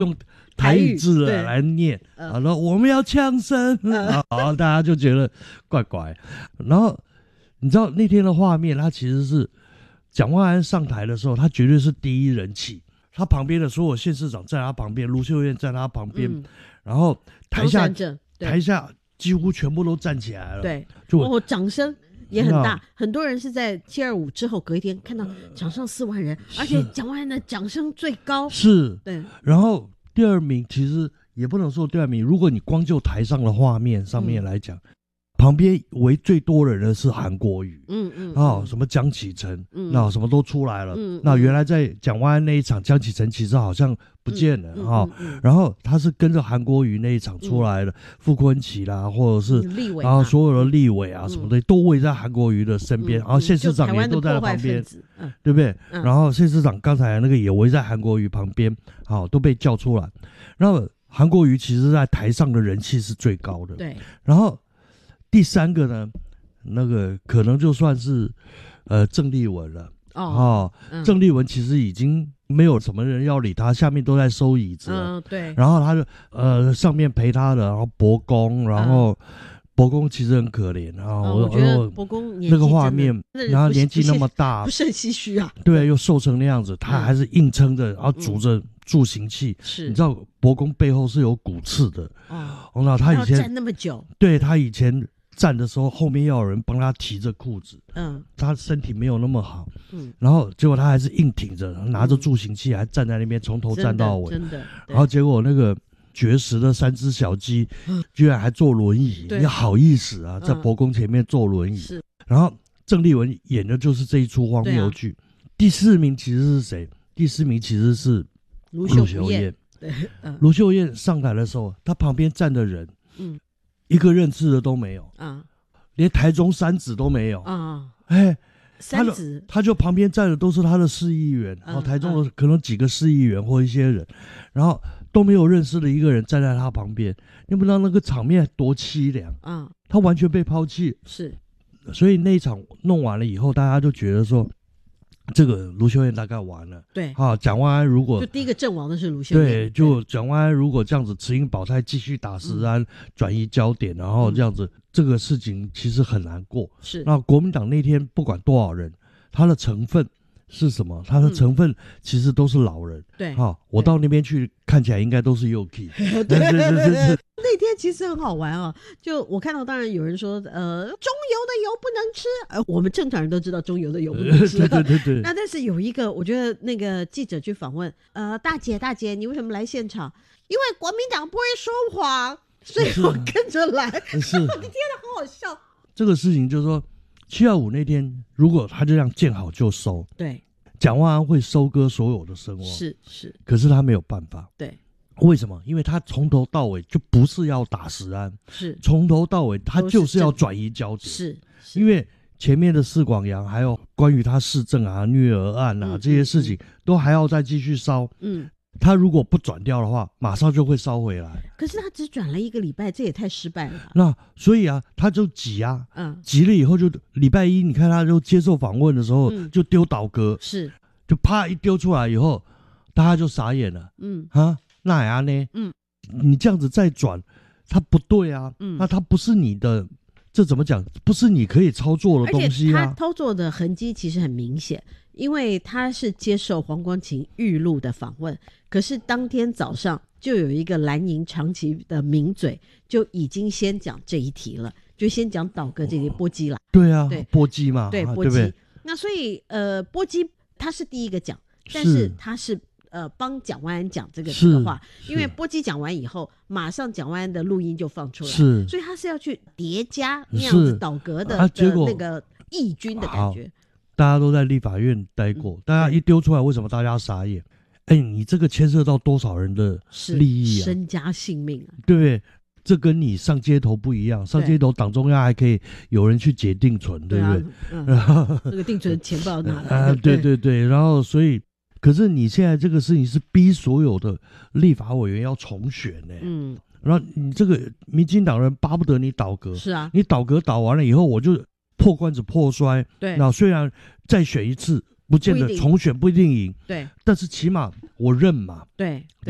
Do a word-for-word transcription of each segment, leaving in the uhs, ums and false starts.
用台语字来念，然后我们要呛声，然后大家就觉得怪怪。然后你知道那天的画面，他其实是蒋万安上台的时候，他绝对是第一人气。他旁边的所有县市长在他旁边，卢秀燕在他旁边，嗯、然后台下台下几乎全部都站起来了， 对， 就哦，掌声也很大，很多人是在七二五之后隔一天看到场上四万人，而且蒋万安的掌声最高， 是， 对。 然后第二名其实也不能说第二名，如果你光就台上的画面上面来讲。嗯，旁边围最多的人是韩国瑜，嗯嗯，啊，什么江启臣，嗯，那什么都出来了，嗯，那原来在蒋万安那一场，江启臣其实好像不见了哈，嗯嗯嗯，然后他是跟着韩国瑜那一场出来的，傅昆萁啦，或者是立委，然后所有的立委啊什么的都围在韩国瑜的身边，然后县市长也都在他旁边，对不对？然后县市长刚才那个也围在韩国瑜旁边，好，都被叫出来。然后韩国瑜其实在台上的人气是最高的， 对， 然后。第三个呢，那个可能就算是，呃，郑丽文了。哦，哦嗯、郑丽文其实已经没有什么人要理他，下面都在收椅子了。 嗯，对。 然后他就呃上面陪他的，然后伯公，然后伯公其实很可怜啊。 嗯、我觉得伯公那个画面，然后年纪那么大， 不胜唏嘘啊。 对，又瘦成那样子，他还是硬撑着，然后拄着助行器。是、嗯，你知道伯公背后是有骨刺的。哦，那他以前站那么久， 对他以前。站的时候，后面要有人帮他提着裤子，嗯，他身体没有那么好，嗯，然后结果他还是硬挺着，拿着助行器，还站在那边，从头站到尾， 真的。 然后结果那个绝食的三只小鸡，嗯、居然还坐轮椅，你好意思啊，在伯公前面坐轮椅。是、嗯。然后郑丽文演的就是这一出荒谬剧。啊、第四名其实是谁？第四名其实是卢秀燕。 对，嗯、卢秀燕上台的时候，她旁边站的人，嗯。一个认识的都没有啊，连台中三子都没有啊！哎， 三子他就旁边站的都是他的市议员，然后台中的可能几个市议员或一些人，然后都没有认识的一个人站在他旁边，你不知道那个场面多凄凉啊！他完全被抛弃， 是， 所以那一场弄完了以后，大家就觉得说。这个卢秀燕大概完了， 对， 啊，蒋万安如果就第一个阵亡的是卢秀燕， 对，就蒋万安如果这样子持盈保泰继续打石安，嗯、转移焦点，然后这样子，嗯、这个事情其实很难过。 是， 那国民党那天不管多少人，他的成分是什么？它的成分其实都是老人。 对， 哈，我到那边去看起来应该都是幼 key。 对对对对。那天其实很好玩啊，就我看到，当然有人说，呃，中油的油不能吃，呃，我们正常人都知道中油的油不能吃。 对对对对。 那但是有一个，我觉得那个记者去访问，呃，大姐大姐，你为什么来现场？因为国民党不会说谎，所以我跟着来。 是。 我的天哪，好好笑。 这个事情就是说，七二五那天，如果他就这样见好就收， 对， 蒋万安会收割所有的声望， 是是， 可是他没有办法， 对。 为什么？因为他从头到尾就不是要打石安， 是从头到尾他就是要转移焦点， 是， 是因为前面的四广阳还有关于他市政啊、虐儿案啊、嗯、这些事情、嗯、都还要再继续烧，嗯，他如果不转掉的话，马上就会烧回来。 可是他只转了一个礼拜，这也太失败了吧。 那所以啊，他就急啊，嗯，急了以后就礼拜一，你看他就接受访问的时候、嗯、就丢倒戈， 是， 就啪一丢出来以后，大家就傻眼了，嗯啊。那呀呢？嗯，你这样子再转，它不对啊。嗯，那它不是你的，这怎么讲？不是你可以操作的东西啊。 而且他操作的痕迹其实很明显，因为他是接受黄光芹预录的访问，可是当天早上就有一个蓝营长期的名嘴就已经先讲这一题了，就先讲倒戈这些波基了。 对啊，对，波基嘛， 对，波基。对对，那所以呃，波基他是第一个讲，但是他是。呃，帮蒋万安讲这个这个话，因为波基讲完以后，马上蒋万安的录音就放出来， 是， 所以他是要去叠加那样子倒戈的、啊、的那个义军的感觉。 大家都在立法院待过，嗯、大家一丢出来，为什么大家傻眼？哎，你这个牵涉到多少人的利益啊？ 身家性命啊， 对不对？这跟你上街头不一样，上街头党中央还可以有人去解定存，对不对？ 嗯、然后那个定存钱不知道哪来啊？对对对，然后所以。可是你现在这个事情是逼所有的立法委员要重选呢、欸，嗯，然后你这个民进党人巴不得你倒戈， 是啊， 你倒戈倒完了以后，我就破罐子破摔， 对， 那虽然再选一次，不见得重选不一定赢， 对， 但是起码我认嘛， 对， 对不对？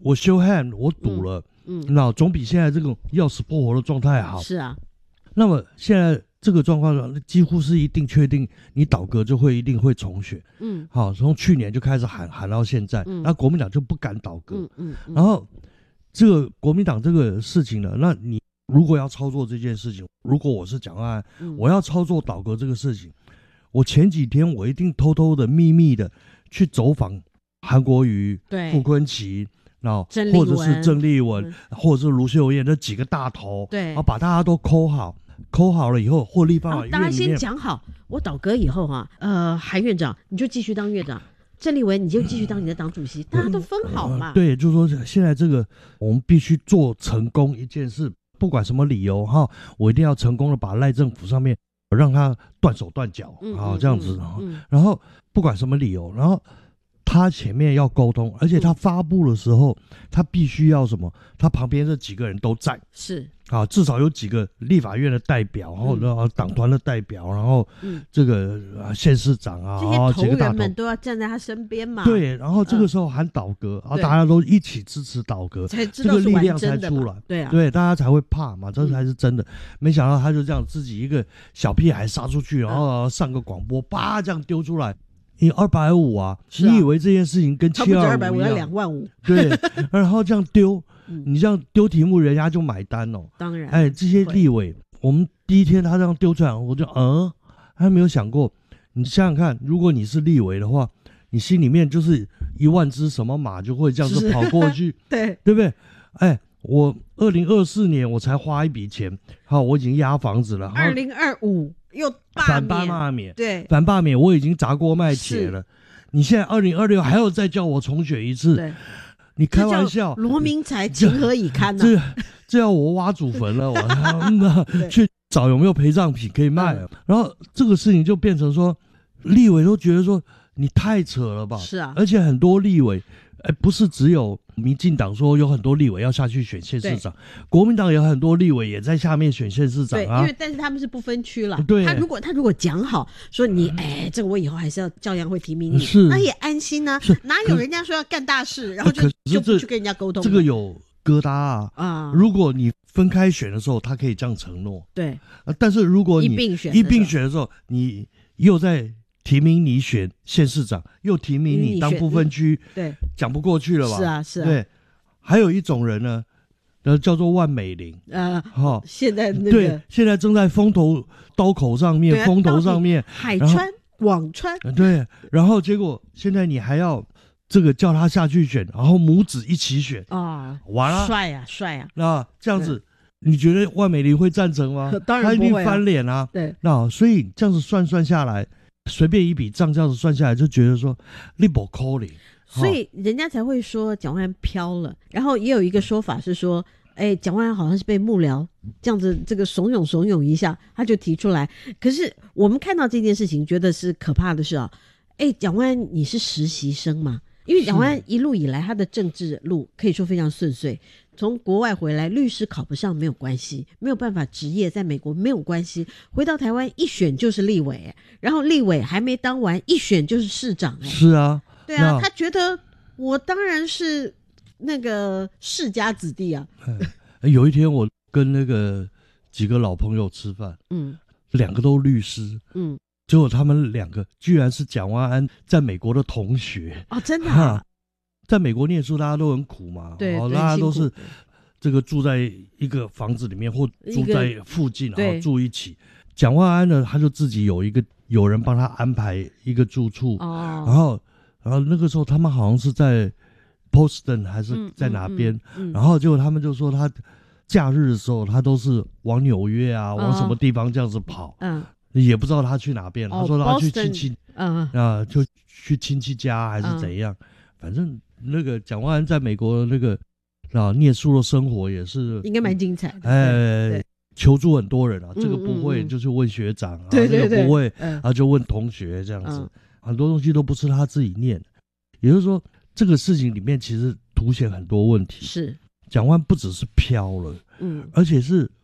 我 show hand 我赌了，嗯，嗯那总比现在这种要死不活的状态好。 是啊， 那么现在这个状况几乎是一定确定，你倒戈就会一定会重选。嗯，好，从去年就开始喊喊到现在，嗯、那国民党就不敢倒戈。嗯嗯嗯、然后这个国民党这个事情呢，那你如果要操作这件事情，如果我是蒋万安，嗯、我要操作倒戈这个事情，我前几天我一定偷偷的、秘密的去走访韩国瑜、傅崐萁。然后或者是郑丽文、嗯、或者是卢秀燕这几个大头，对，然后把大家都抠好，抠好了以后，或立法院里面， 大家先讲好，我倒戈以后啊，呃，韩院长你就继续当院长，郑丽文你就继续当你的党主席，嗯、大家都分好嘛。 呃、对，就是说现在这个我们必须做成功一件事，不管什么理由哈，我一定要成功的把赖政府上面让他断手断脚，嗯、啊，这样子，嗯嗯、然后不管什么理由，然后。他前面要沟通，而且他发布的时候，嗯、他必须要什么？他旁边这几个人都在， 是啊，至少有几个立法院的代表，然后然后党团的代表，然后这个县市长啊， 这些头人们都要站在他身边嘛。 对，然后这个时候喊倒戈，然后大家都一起支持倒戈，这个力量才出来。 对啊， 对，大家才会怕嘛，这才是真的。没想到他就这样自己一个小屁孩杀出去，然后上个广播，叭这样丢出来。你二百五啊，啊你以为这件事情跟七二五一样？ 二百五要两万五。 对，然后这样丢，嗯、你这样丢题目，人家就买单哦。 当然， 哎，这些立委，我们第一天他这样丢出来，我就嗯，还没有想过。你想想看，如果你是立委的话，你心里面就是一万只什么马就会这样子跑过去， 对， 对不对？哎，我二零二四年我才花一笔钱，好，我已经押房子了。 二零二五。又罢反罢免， 对， 反罢免我已经砸锅卖铁了。你现在二零二六还要再叫我重选一次， 对， 你开玩笑？ 罗明才情何以堪呢、 啊？这这要我挖祖坟了，我去找有没有陪葬品可以卖、啊。然后这个事情就变成说，立委都觉得说你太扯了吧？ 是啊， 而且很多立委，哎，不是只有民进党说有很多立委要下去选县市长，国民党有很多立委也在下面选县市长啊。 对，因为但是他们是不分区了。 对， 他如果他如果讲好说你，哎，这个我以后还是要照样会提名你， 是那也安心啊。哪有人家说要干大事，然后就就不去跟人家沟通？ 这个有疙瘩啊啊！如果你分开选的时候，他可以这样承诺。 对， 但是如果你一并选一并选的时候，你又在。提名你选县市长，又提名你当不分区， 对， 讲不过去了吧？ 是啊，是啊。 对，还有一种人呢，呃，叫做万美玲， 呃，好、哦，现在那个对，现在正在风头刀口上面，啊、风头上面， 海川、广川， 对，然后结果现在你还要这个叫他下去选，然后母子一起选啊， 完了， 帅呀，帅呀， 那这样子。你觉得万美玲会赞成吗？ 当然不会、啊， 他一定翻脸啊。 对， 那所以这样子算算下来。随便一笔账这样子算下来，就觉得说你不可能， 所以人家才会说蒋万安飘了。然后也有一个说法是说，哎，蒋万安好像是被幕僚这样子这个怂恿怂恿一下，他就提出来。可是我们看到这件事情，觉得是可怕的是啊，哎，蒋万安你是实习生嘛？因为蒋万安一路以来他的政治路可以说非常顺遂。从国外回来，律师考不上没有关系，没有办法执业，在美国没有关系。回到台湾一选就是立委，然后立委还没当完，一选就是市长。 是啊， 对啊，他觉得我当然是那个世家子弟啊。 有一天我跟那个几个老朋友吃饭，嗯，两个都律师，嗯，结果他们两个居然是蒋万安在美国的同学哦，真的啊。 在美国念书，大家都很苦嘛， 对， 大家都是这个住在一个房子里面，或住在附近，然后住一起。蒋万安呢，他就自己有一个有人帮他安排一个住处，哦、然后，然后那个时候他们好像是在 Boston 还是在哪边，嗯嗯嗯、然后结果他们就说他假日的时候，他都是往纽约啊，哦、往什么地方这样子跑，嗯，也不知道他去哪边， 哦、 他说他去亲戚， 嗯啊，就去亲戚家还是怎样，嗯、反正。那个蒋万安在美国那个啊念书的生活也是应该蛮精彩的， 哎，求助很多人啊，嗯、这个不会就是问学长，嗯、啊， 对对对， 这个不会、 嗯、 啊就问同学这样子，嗯、很多东西都不是他自己念的，也就是说这个事情里面其实凸显很多问题。 是蒋万安不只是飘了，嗯，而且是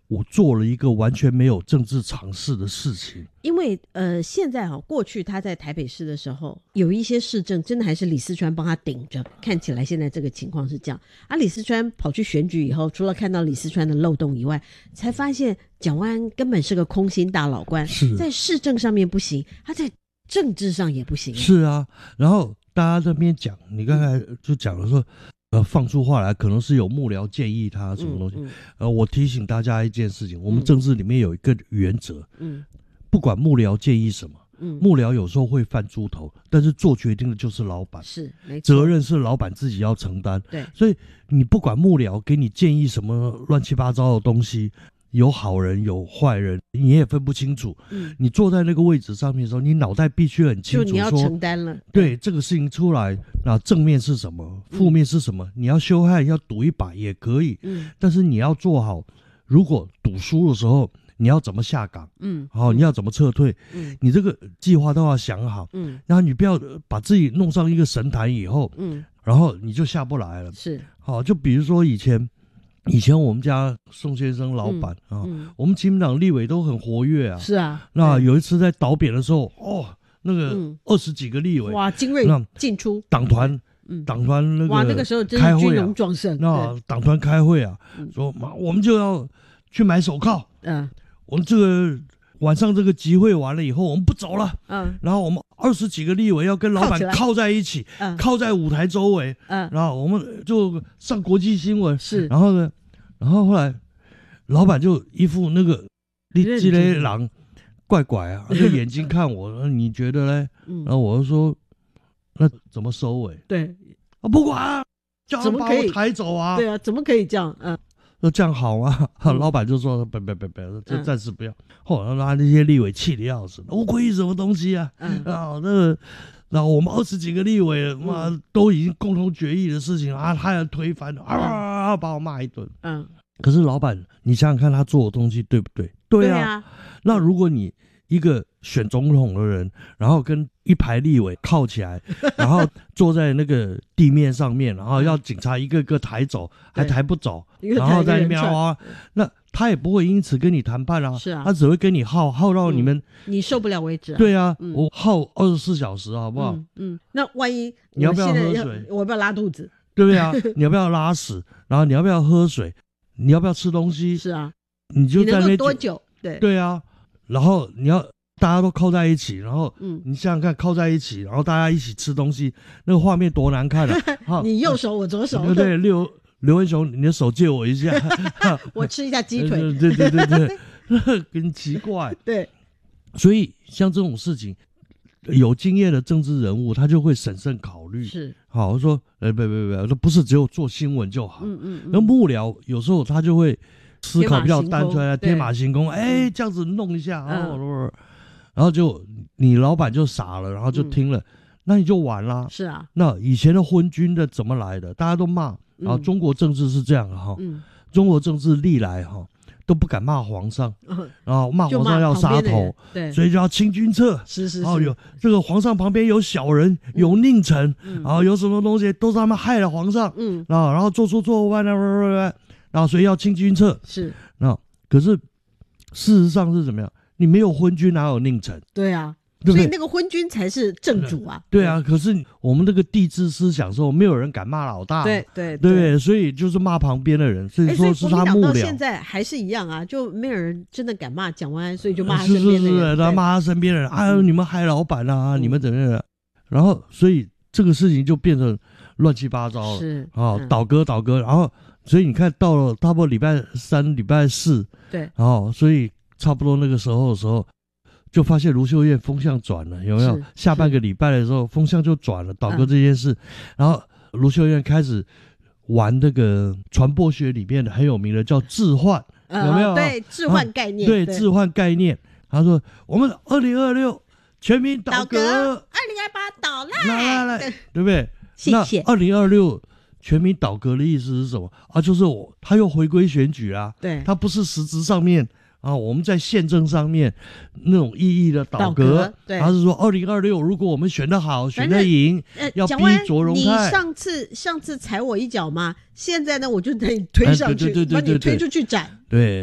我做了一个完全没有政治常识的事情。 因为呃，现在哈，过去他在台北市的时候，有一些市政真的还是李四川帮他顶着，看起来现在这个情况是这样。啊，李四川跑去选举以后，除了看到李四川的漏洞以外，才发现蒋万安根本是个空心大老官，在市政上面不行，他在政治上也不行。 是啊，然后大家在那边讲，你刚才就讲了说。呃，放出话来，可能是有幕僚建议他什么东西。嗯嗯、呃，我提醒大家一件事情，我们政治里面有一个原则，嗯，不管幕僚建议什么，嗯，幕僚有时候会犯猪头，但是做决定的就是老板， 是，没错， 责任是老板自己要承担。 对， 所以你不管幕僚给你建议什么乱七八糟的东西。有好人有坏人，你也分不清楚。嗯，你坐在那个位置上面的时候，你脑袋必须很清楚说， 就你要承担了。 对，对这个事情出来，那正面是什么，负面是什么？嗯、你要修汉，要赌一把也可以。嗯，但是你要做好，如果赌输的时候，你要怎么下岗？嗯，好、哦，你要怎么撤退？嗯，你这个计划都要想好。嗯，然后你不要把自己弄上一个神坛以后，嗯，然后你就下不来了。 是， 好，就比如说以前。以前我们家宋先生老板、嗯、啊、嗯，我们亲民党立委都很活跃啊。 是啊， 那有一次在倒扁的时候，哦，那个二十几个立委， 哇，精锐进出， 党团，嗯，党团那个哇，那个时候真是军容壮盛。 那党团开会啊，说妈，我们就要去买手铐。嗯，我们这个晚上这个集会完了以后，我们不走了。嗯，然后我们二十几个立委要跟老板靠在一起，嗯，靠在舞台周围。嗯，然后我们就上国际新闻。是，然后呢？然后后来，老板就一副那个你这个人怪怪啊，就眼睛看我，你觉得嘞？嗯、然后我就说，那怎么收尾？ 对， 啊不管啊，叫他把我抬走啊！ 对啊，怎么可以这样？嗯， 那这样好吗？嗯、老板就说：“别别别别，这暂时不要。嗯”后来他那些立委气得要死，我故意什么东西啊？嗯、啊，那个。然后我们二十几个立委，妈、嗯、都已经共同决议的事情啊，他要推翻，啊，嗯、把我骂一顿。嗯，可是老板，你想想看，他做的东西对不对？对啊。对啊，那如果你一个选总统的人，然后跟一排立委靠起来，然后坐在那个地面上面，然后要警察一个个抬走，还抬不走，然后在那边哇，那。他也不会因此跟你谈判啊，是啊，他只会跟你耗耗到你们、嗯、 你受不了为止、啊。 对啊，嗯、我耗二十四小时，好不好？ 嗯, 嗯，那万一你要不要喝水？ 我要不要拉肚子？ 对不对啊？你要不要拉屎？然后你要不要喝水？你要不要吃东西？ 是啊， 你就在那边多久？对对啊，然后你要大家都靠在一起，然后嗯，你想想看，靠在一起，然后大家一起吃东西，那个画面多难看啊！ 你右手我左手， 对对六。刘文雄，你的手借我一下， 我吃一下鸡腿。 对对对对，很奇怪。 对， 所以像这种事情，有经验的政治人物他就会审慎考虑。 是， 好，我说，哎，别别别，不是只有做新闻就好。嗯嗯。那幕僚有时候他就会思考比较单纯，天马行空，哎，这样子弄一下，哦，然后就你老板就傻了，然后就听了，那你就完啦。 是啊。那以前的昏君的怎么来的？大家都骂。然后中国政治是这样哈、嗯，中国政治历来哈都不敢骂皇上，嗯、然后骂皇上要杀头，对，所以就要清君侧。 是是是。 然后有这个皇上旁边有小人，有佞臣，嗯、然后有什么东西都是他们害了皇上，嗯，然后然后做出错误，然后所以要清君侧。 是。 那可是事实上是怎么样？你没有昏君，哪有佞臣？ 对啊。对对，所以那个昏君才是正主啊！ 对啊，可是我们这个帝制思想说，没有人敢骂老大， 对对对, 对，所以就是骂旁边的人，所以说是他幕僚。 到现在还是一样啊，就没有人真的敢骂蒋万安，所以就骂他身边的人，是是是他骂他身边的人，哎呦，你们害老板啊，嗯、你们怎么样？然后所以这个事情就变成乱七八糟了， 是啊、哦，倒戈倒戈，然后所以你看到了差不多礼拜三、礼拜四， 对， 然后所以差不多那个时候的时候。就发现卢秀燕风向转了，有没有？下半个礼拜的时候，风向就转了，倒戈这件事。嗯、然后卢秀燕开始玩那个传播学里面的很有名的叫置换， 嗯、 有没有？ 对，置换概念。 啊、对，置换概念。他说：“我们二零二六全民倒戈， 二零二八倒赖， 来来来，对不对？ 谢谢。 那二零二六全民倒戈的意思是什么啊？就是我他又回归选举啊， 对， 他不是实质上面。”啊，我们在宪政上面那种意义的倒戈， 对， 他是说二零二六如果我们选得好、选得赢，呃、要逼卓荣泰。 你上次上次踩我一脚嘛，现在呢我就得推上去， 哎、对对对对对把你推出去斩。 对，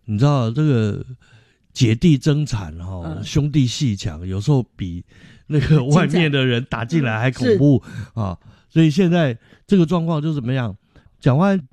你知道这个姐弟争产哈、哦嗯， 兄弟阋墙，有时候比那个外面的人打进来还恐怖、嗯、啊！所以现在这个状况就怎么样？蒋万安